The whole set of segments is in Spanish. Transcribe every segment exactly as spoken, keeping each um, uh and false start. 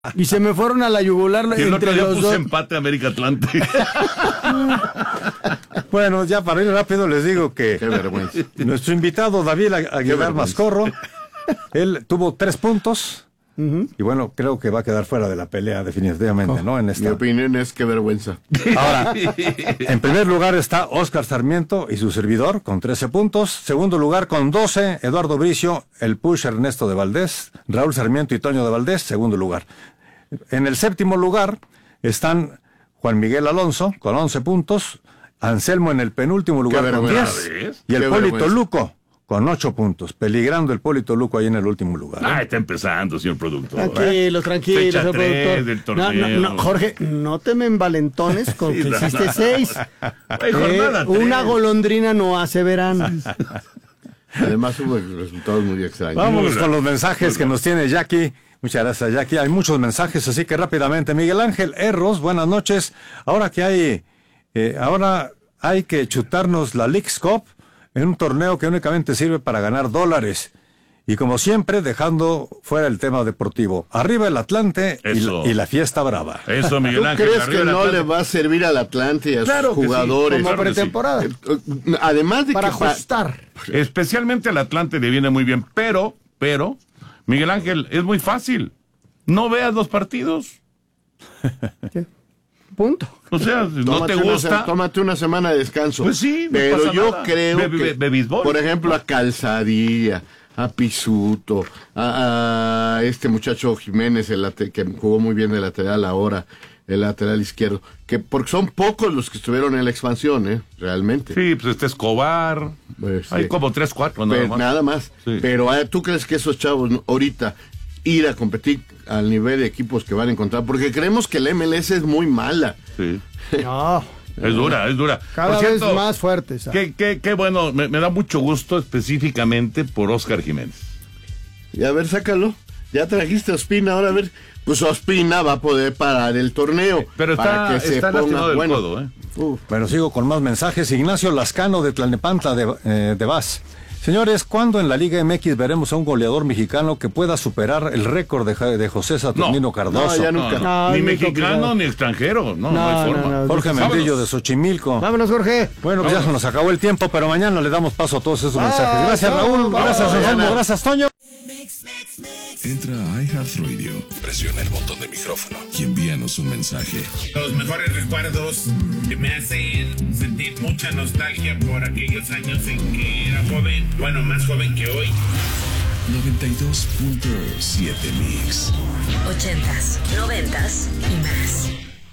Y se me fueron a la yugular y el entre otro día los puse dos. empate América Atlante. Bueno, ya para ir rápido les digo que Qué vergüenza. nuestro invitado David Aguilar Mascorro, él tuvo tres puntos. Uh-huh. Y bueno, creo que va a quedar fuera de la pelea definitivamente, oh, ¿no? En esta... Mi opinión es que vergüenza. Ahora, en primer lugar está Óscar Sarmiento y su servidor con trece puntos. Segundo lugar con doce, Eduardo Bricio, el Push Ernesto de Valdés, Raúl Sarmiento y Toño de Valdés, segundo lugar. En el séptimo lugar están Juan Miguel Alonso con once puntos, Anselmo en el penúltimo lugar con diez y el Polito Luco con ocho puntos, peligrando el Polito Luco ahí en el último lugar. ¿eh? Ah, está empezando, señor productor. Tranquilo, ¿eh? tranquilo, Fecha señor tres productor. del torneo. No, no, no, Jorge, no te me envalentones con sí, que hiciste no. seis. Ay, jornada eh, una golondrina no hace verano. Además hubo resultados muy extraños. Vámonos con los mensajes que nos tiene Jackie. Muchas gracias, Jackie. Hay muchos mensajes, así que rápidamente. Miguel Ángel Erros, buenas noches. Ahora que hay, eh, ahora hay que chutarnos la Leagues Cup en un torneo que únicamente sirve para ganar dólares. Y como siempre, dejando fuera el tema deportivo. Arriba el Atlante y la, y la fiesta brava. Eso, Miguel Ángel. ¿Tú crees que no le va a servir al Atlante y a claro sus jugadores? Sí, como claro pretemporada. Sí. Además de para que ajustar. Pa especialmente al Atlante le viene muy bien. Pero, pero, Miguel Ángel, es muy fácil. No veas los partidos. ¿Qué? Punto. O sea, si no te una, gusta, tómate una semana de descanso. Pues sí, no pero pasa yo nada. creo be, que, be, be, béisbol. por ejemplo, a Calzadilla, a Pisuto, a, a este muchacho Jiménez, el late, que jugó muy bien de lateral ahora, el lateral izquierdo, que porque son pocos los que estuvieron en la expansión, ¿eh? Realmente. Sí, pues este Escobar, pues, hay sí. como tres, cuatro, nada pero, más. Nada más. Sí. Pero ¿tú crees que esos chavos ahorita ir a competir al nivel de equipos que van a encontrar? Porque creemos que la M L S es muy mala. Sí. No. Es dura, es dura. Cada por cierto, vez más fuerte. Qué, qué, qué bueno, me, me da mucho gusto específicamente por Óscar Jiménez. Y a ver, sácalo. Ya trajiste a Ospina, ahora a ver. Pues Ospina va a poder parar el torneo. Pero está, para que está se ponga del bueno. codo, ¿eh? Uf. Bueno, sigo con más mensajes. Ignacio Lascano de Tlalnepantla de, eh, de Vaz. Señores, ¿cuándo en la Liga M X veremos a un goleador mexicano que pueda superar el récord de, de José Saturnino no, Cardoso? No, ya nunca. No, no. No, ni muy mexicano complicado. ni extranjero. No, no, no hay forma. No, no, Jorge Mentillo de Xochimilco. Vámonos, Jorge. Bueno, pues ya se nos acabó el tiempo, pero mañana le damos paso a todos esos ah, mensajes. Gracias, Raúl. Vamos, gracias, Anselmo. Gracias, Toño. Entra a iHeartRadio, presiona el botón de micrófono y envíanos un mensaje. Los mejores recuerdos que me hacen sentir mucha nostalgia por aquellos años en que era joven, bueno, más joven que hoy. noventa y dos punto siete Mix. Ochentas, noventas y más.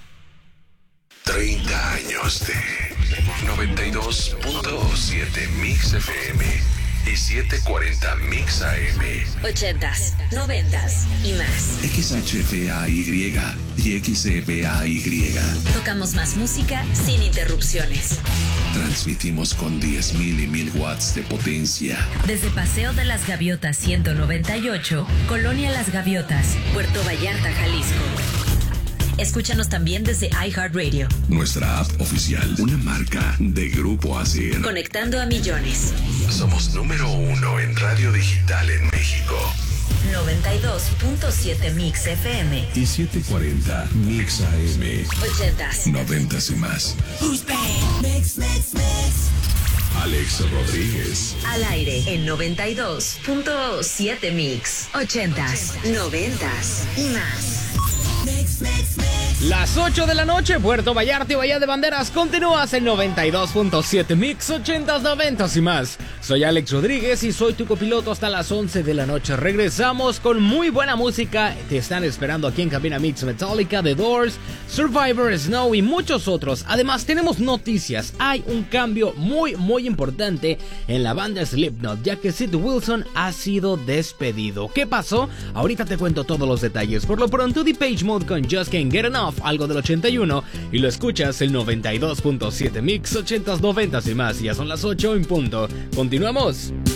treinta años de noventa y dos punto siete Mix F M y setecientos cuarenta Mix A M. Ochentas, noventas y más. X H F A Y y X F A Y. Tocamos más música sin interrupciones. Transmitimos con diez mil y mil watts de potencia. Desde Paseo de las Gaviotas ciento noventa y ocho, Colonia Las Gaviotas, Puerto Vallarta, Jalisco. Escúchanos también desde iHeartRadio. Nuestra app oficial, una marca de Grupo ASIR. Conectando a millones. Somos número uno en radio digital en México. noventa y dos punto siete Mix F M. Y setecientos cuarenta Mix A M. Ochentas. Noventas y más. Who's back? Mix, mix, mix. Alex Rodríguez. Al aire en noventa y dos punto siete Mix. Ochentas, noventas y más. Mix, mix, mix. Las ocho de la noche, Puerto Vallarta y Bahía de Banderas, continúas en noventa y dos punto siete Mix, ochentas, noventas y más. Soy Alex Rodríguez y soy tu copiloto hasta las once de la noche. Regresamos con muy buena música. Te están esperando aquí en Cabina Mix: Metallica, The Doors, Survivor, Snow y muchos otros. Además, tenemos noticias. Hay un cambio muy, muy importante en la banda Slipknot, ya que Sid Wilson ha sido despedido. ¿Qué pasó? Ahorita te cuento todos los detalles. Por lo pronto, Depeche Mode con Just Can't Get Enough, algo del ochenta y uno, y lo escuchas en noventa y dos punto siete Mix, ochentas, noventas y más. Ya son las ocho en punto. Continuamos.